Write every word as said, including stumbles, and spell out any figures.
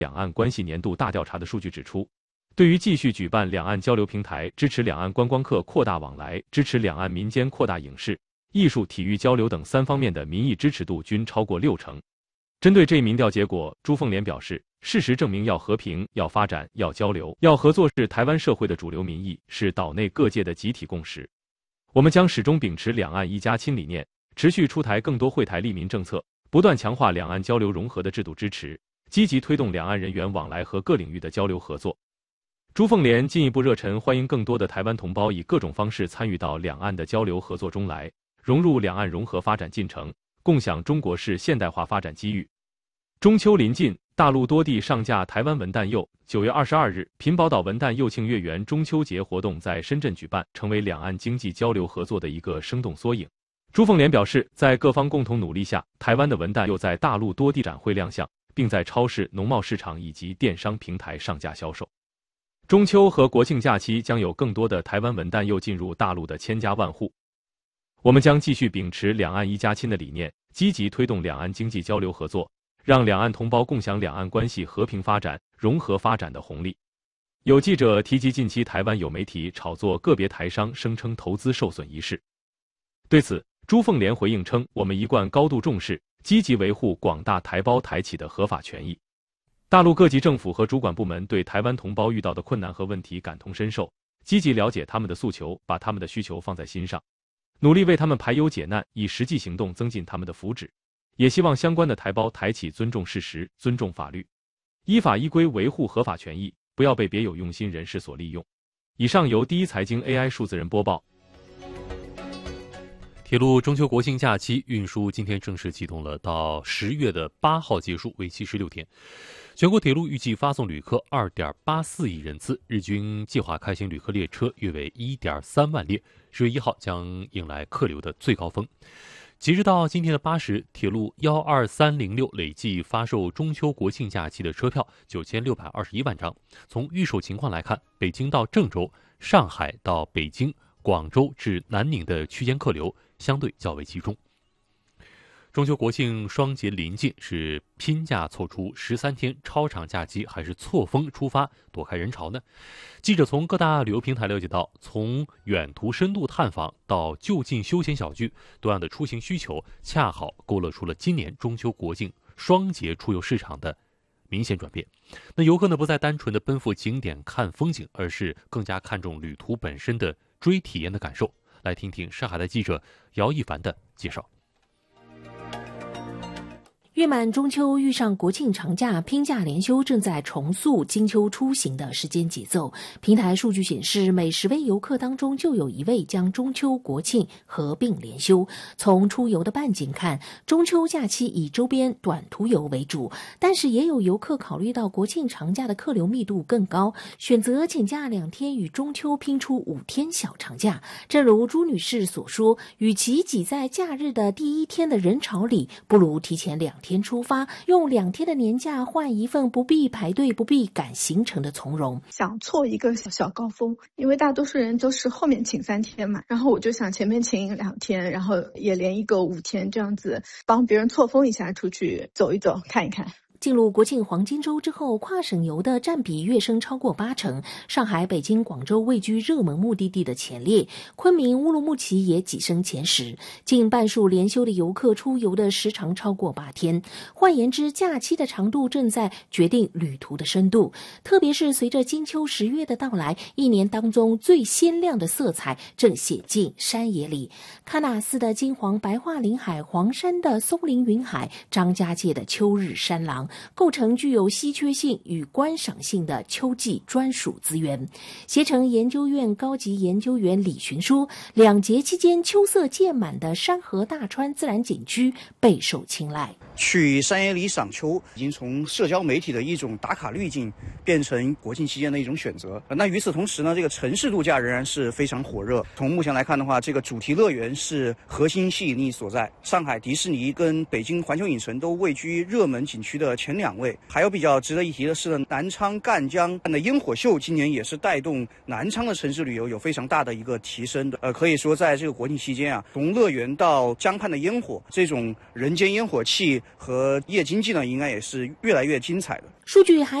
两岸关系年度大调查的数据指出，对于继续举办两岸交流平台、支持两岸观光客扩大往来、支持两岸民间扩大影视、艺术、体育交流等三方面的民意支持度均超过六成。针对这一民调结果，朱凤莲表示，事实证明要和平、要发展、要交流、要合作是台湾社会的主流民意，是岛内各界的集体共识。我们将始终秉持两岸一家亲理念，持续出台更多惠台利民政策，不断强化两岸交流融合的制度支持，积极推动两岸人员往来和各领域的交流合作。朱凤莲进一步热忱欢迎更多的台湾同胞以各种方式参与到两岸的交流合作中来，融入两岸融合发展进程，共享中国式现代化发展机遇。中秋临近，大陆多地上架台湾文旦柚。九月二十二日，平宝岛文旦柚庆月圆中秋节活动在深圳举办，成为两岸经济交流合作的一个生动缩影。朱凤莲表示，在各方共同努力下，台湾的文旦柚在大陆多地展会亮相，并在超市、农贸市场以及电商平台上架销售。中秋和国庆假期将有更多的台湾文旦柚进入大陆的千家万户。我们将继续秉持两岸一家亲的理念，积极推动两岸经济交流合作，让两岸同胞共享两岸关系和平发展、融合发展的红利。有记者提及近期台湾有媒体炒作个别台商声称投资受损一事，对此，朱凤莲回应称，我们一贯高度重视，积极维护广大台胞台企的合法权益。大陆各级政府和主管部门对台湾同胞遇到的困难和问题感同身受，积极了解他们的诉求，把他们的需求放在心上，努力为他们排忧解难，以实际行动增进他们的福祉。也希望相关的台胞台企尊重事实，尊重法律，依法依规维护合法权益，不要被别有用心人士所利用。以上由第一财经 A I 数字人播报。 铁路中秋国庆假期运输今天正式启动了，到十月的八号结束，为期十六天。全国铁路预计发送旅客 二点八四亿人次，日均计划开行旅客列车约为 一点三万列，十月一号将迎来客流的最高峰。截止到今天的八时，铁路一二三零六累计发售中秋国庆假期的车票九千六百二十一万张。从预售情况来看，北京到郑州、上海到北京、广州至南宁的区间客流相对较为集中。中秋国庆双节临近，是拼假凑出十三天超长假期，还是错峰出发躲开人潮呢？记者从各大旅游平台了解到，从远途深度探访到就近休闲小聚，多样的出行需求恰好勾勒出了今年中秋国庆双节出游市场的明显转变。那游客呢，不再单纯的奔赴景点看风景，而是更加看重旅途本身的追体验的感受。来听听上海的记者姚一凡的介绍。 月满中秋遇上国庆长假，拼假连休正在重塑金秋出行的时间节奏。平台数据显示，每十位游客当中就有一位将中秋国庆合并连休。从出游的半径看，中秋假期以周边短途游为主，但是也有游客考虑到国庆长假的客流密度更高，选择请假两天与中秋拼出五天小长假。正如朱女士所说，与其挤在假日的第一天的人潮里，不如提前两天出发，用两天的年假换一份不必排队、不必赶行程的从容。 想凑一个小小高峰，因为大多数人都是后面请三天嘛，然后我就想前面请两天，然后也连一个五天，这样子帮别人错峰一下，出去走一走，看一看。 进入国庆黄金周之后，跨省游的占比跃升超过八成，上海、北京、广州位居热门目的地的前列，昆明、乌鲁木齐也跻身前十。近半数连休的游客出游的时长超过八天，换言之，假期的长度正在决定旅途的深度。特别是随着金秋十月的到来，一年当中最鲜亮的色彩正写进山野里。喀纳斯的金黄白桦林海，黄山的松林云海，张家界的秋日山廊，构成具有稀缺性与观赏性的秋季专属资源。携程研究院高级研究员李寻说，两节期间秋色渐满的山河大川自然景区备受青睐。 去山野里赏秋已经从社交媒体的一种打卡滤镜变成国庆期间的一种选择。那与此同时呢，这个城市度假仍然是非常火热。从目前来看的话，这个主题乐园是核心吸引力所在。上海迪士尼跟北京环球影城都位居热门景区的前两位。还有比较值得一提的是呢，南昌赣江的烟火秀今年也是带动南昌的城市旅游有非常大的一个提升的。呃，可以说在这个国庆期间啊，从乐园到江畔的烟火，这种人间烟火气和夜经济呢，应该也是越来越精彩的。 数据还